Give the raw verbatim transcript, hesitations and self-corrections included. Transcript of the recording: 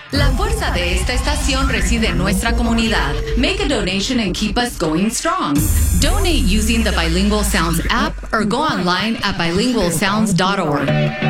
La fuerza de esta estación reside en nuestra comunidad. Make a donation and keep us going strong. Donate using the Bilingual Sounds app or go online at bilingual sounds dot org.